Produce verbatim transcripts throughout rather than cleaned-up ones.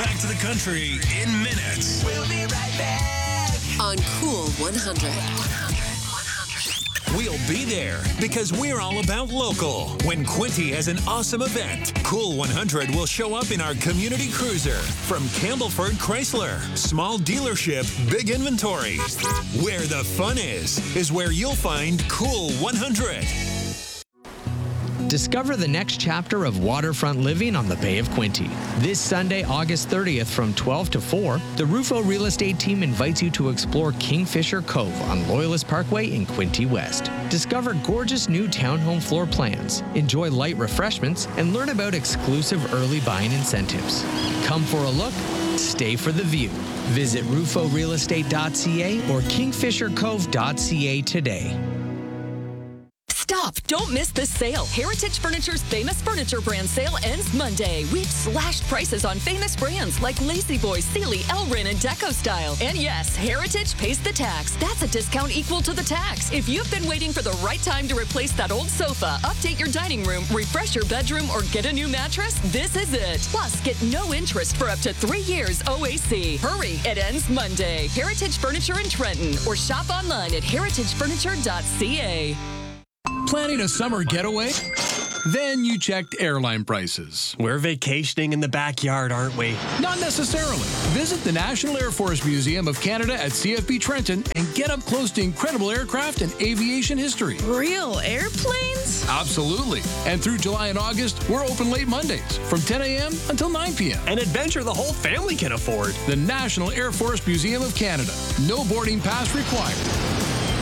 back to the country in minutes. We'll be right back on Cool one hundred. We'll be there because we're all about local. When Quinte has an awesome event, Cool one hundred will show up in our community cruiser. From Campbellford Chrysler, small dealership, big inventory. Where the fun is, is where you'll find Cool one hundred. Discover the next chapter of waterfront living on the Bay of Quinte. This Sunday, August thirtieth from twelve to four, the Rufo Real Estate team invites you to explore Kingfisher Cove on Loyalist Parkway in Quinte West. Discover gorgeous new townhome floor plans, enjoy light refreshments, and learn about exclusive early buying incentives. Come for a look, stay for the view. Visit rufo real estate dot c a or kingfisher cove dot c a today. Stop! Don't miss this sale. Heritage Furniture's famous furniture brand sale ends Monday. We've slashed prices on famous brands like Lazy Boy, Sealy, Elrin, and Deco Style. And yes, Heritage pays the tax. That's a discount equal to the tax. If you've been waiting for the right time to replace that old sofa, update your dining room, refresh your bedroom, or get a new mattress, this is it. Plus, get no interest for up to three years O A C. Hurry, it ends Monday. Heritage Furniture in Trenton, or shop online at heritage furniture dot c a. Planning a summer getaway? Then you checked airline prices. We're vacationing in the backyard, aren't we? Not necessarily. Visit the National Air Force Museum of Canada at C F B Trenton and get up close to incredible aircraft and aviation history. Real airplanes? Absolutely. And through July and August, we're open late Mondays from ten a.m. until nine p.m. An adventure the whole family can afford. The National Air Force Museum of Canada. No boarding pass required.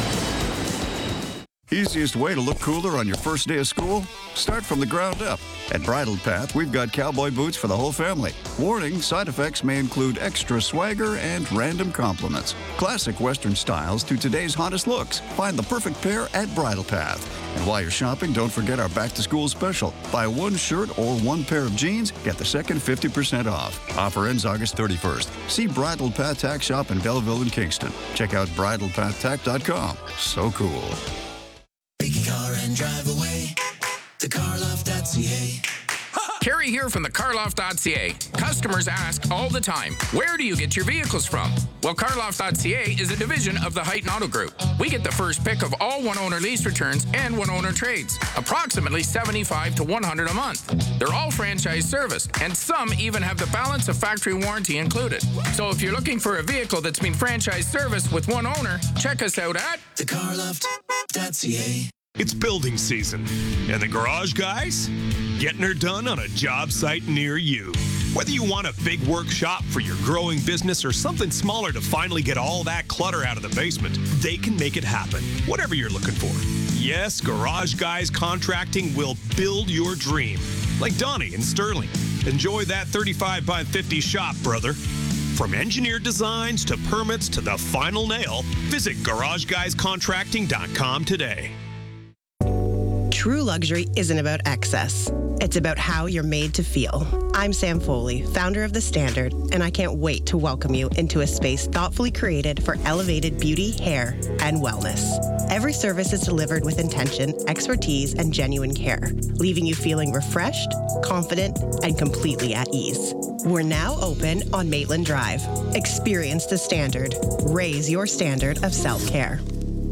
Easiest way to look cooler on your first day of school? Start from the ground up. At Bridal Path, we've got cowboy boots for the whole family. Warning, side effects may include extra swagger and random compliments. Classic Western styles to today's hottest looks. Find the perfect pair at Bridal Path. And while you're shopping, don't forget our back-to-school special. Buy one shirt or one pair of jeans, get the second fifty percent off. Offer ends August thirty-first. See Bridal Path Tack Shop in Belleville and Kingston. Check out bridal path tack dot com. So cool. Take a car and drive away to car loft dot c a. Kerry here from the car loft dot c a. Customers ask all the time, where do you get your vehicles from? Well, car loft dot c a is a division of the Heighton Auto Group. We get the first pick of all one-owner lease returns and one-owner trades, approximately seventy-five to one hundred a month. They're all franchise serviced, and some even have the balance of factory warranty included. So if you're looking for a vehicle that's been franchise serviced with one owner, check us out at the car loft dot c a. It's building season, and the garage guys getting her done on a job site near you. Whether you want a big workshop for your growing business or something smaller to finally get all that clutter out of the basement, they can make it happen, whatever you're looking for. Yes, Garage Guys Contracting will build your dream. Like Donnie and Sterling. Enjoy that thirty-five by fifty shop, brother. From engineered designs to permits to the final nail, visit garage guys contracting dot com today. True luxury isn't about excess. It's about how you're made to feel. I'm Sam Foley, founder of The Standard, and I can't wait to welcome you into a space thoughtfully created for elevated beauty, hair, and wellness. Every service is delivered with intention, expertise, and genuine care, leaving you feeling refreshed, confident, and completely at ease. We're now open on Maitland Drive. Experience The Standard. Raise your standard of self-care.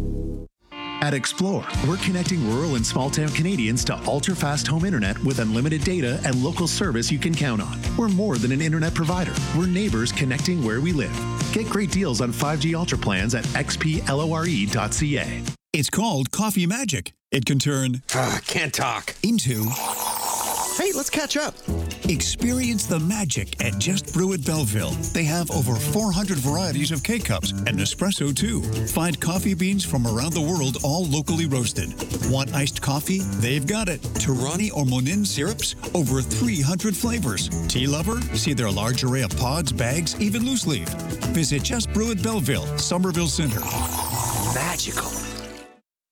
At Explore, we're connecting rural and small-town Canadians to ultra-fast home internet with unlimited data and local service you can count on. We're more than an internet provider. We're neighbors connecting where we live. Get great deals on five G Ultra plans at x p lore dot c a. It's called Coffee Magic. It can turn... Uh, can't talk. ...into... Hey, let's catch up. Experience the magic at Just Brew at Belleville. They have over four hundred varieties of K-Cups and Nespresso, too. Find coffee beans from around the world, all locally roasted. Want iced coffee? They've got it. Torani or Monin syrups? Over three hundred flavors. Tea lover? See their large array of pods, bags, even loose leaf. Visit Just Brew at Belleville, Somerville Center. Magical.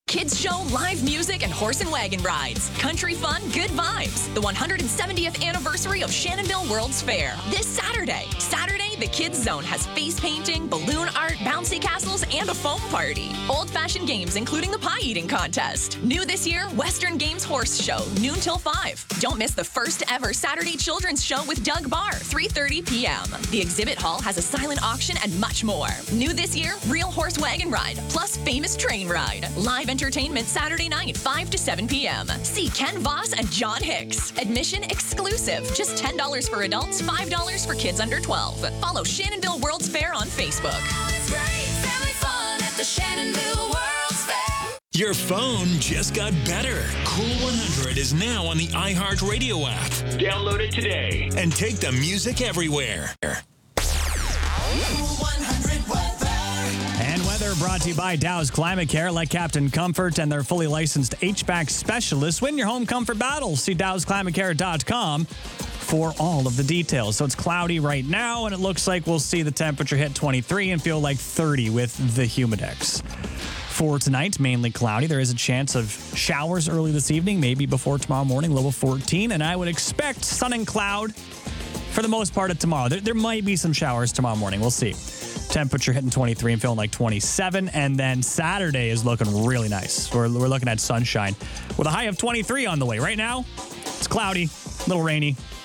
Kids show, live music, and horse and wagon rides. Country fun, good vibes. The one hundred seventieth anniversary of Shannonville World's Fair. This Saturday. Saturday, the Kids Zone has face painting, balloon art, bouncy castles, and a foam party. Old-fashioned games, including the pie eating contest. New this year, Western Games Horse Show, noon till five. Don't miss the first ever Saturday Children's Show with Doug Barr, three thirty p.m. The exhibit hall has a silent auction and much more. New this year, Real Horse Wagon Ride, plus Famous Train Ride. Live entertainment Saturday night, five to seven p.m. See Ken Voss and John Hicks. Admission exclusive. Just ten dollars for adults, five dollars for kids under twelve. Follow Shannonville World's Fair on Facebook. It's great family fun at the Shannonville World's Fair. Your phone just got better. Cool one hundred is now on the iHeartRadio app. Download it today and take the music everywhere. Cool one hundred weather. And weather brought to you by Dow's Climate Care. Let Captain Comfort and their fully licensed H V A C specialists win your home comfort battle. See Dows Climate Care dot com for all of the details. So it's cloudy right now, and it looks like we'll see the temperature hit twenty-three and feel like thirty with the Humidex. For tonight, mainly cloudy. There is a chance of showers early this evening, maybe before tomorrow morning, low of fourteen. And I would expect sun and cloud for the most part of tomorrow. There, there might be some showers tomorrow morning. We'll see. Temperature hitting twenty-three and feeling like twenty-seven. And then Saturday is looking really nice. We're, we're looking at sunshine with a high of twenty-three on the way. Right now, it's cloudy, a little rainy.